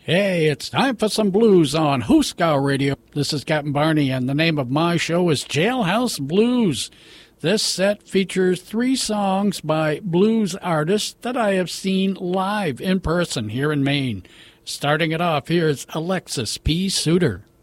Hey, it's time for some blues on Hooskow Radio. This is Captain Barney, and the name of my show is Jailhouse Blues. This set features 3 songs by blues artists that I have seen live in person here in Maine. Starting it off, here's Alexis P. Suter.